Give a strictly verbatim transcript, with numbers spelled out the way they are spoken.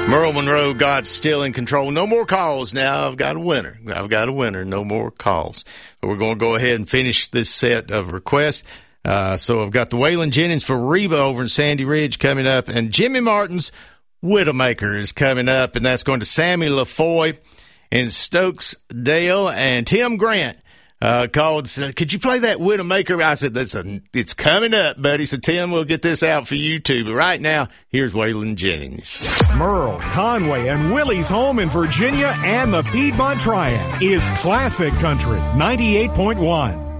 Merle Monroe, God's still in control. No more calls now. I've got a winner. I've got a winner. No more calls. But we're going to go ahead and finish this set of requests. Uh, so I've got the Waylon Jennings for Reba over in Sandy Ridge coming up, and Jimmy Martin's Widowmaker is coming up, and that's going to Sammy LaFoy in Stokesdale, and Tim Grant uh, called, said, could you play that Widowmaker? I said, That's a, it's coming up, buddy. So, Tim, we'll get this out for you, too. But right now, here's Waylon Jennings. Merle, Conway, and Willie's home in Virginia and the Piedmont Triad is Classic Country ninety-eight point one.